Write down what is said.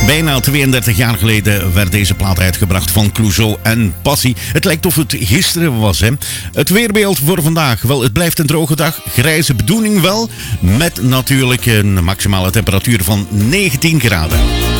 Bijna 32 jaar geleden werd deze plaat uitgebracht van Clouseau en Passie. Het lijkt of het gisteren was, hè. Het weerbeeld voor vandaag. Wel, het blijft een droge dag. Grijze bedoeling wel. Met natuurlijk een maximale temperatuur van 19 graden.